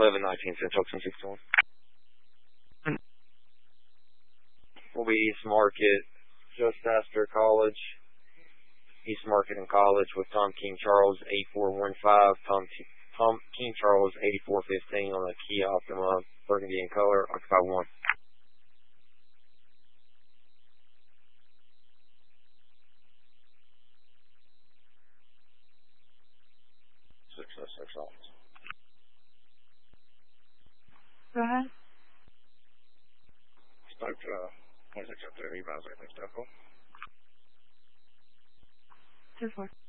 1119 Central 1061. Will be East Market, just after College. East Market and College with Tom King Charles 8415. Tom King Charles 8415 on a Kia Optima, burgundy in color, occupy 1. 606 office. Go ahead. Spoke to 26 up there, he buys everything stuff. 2-4.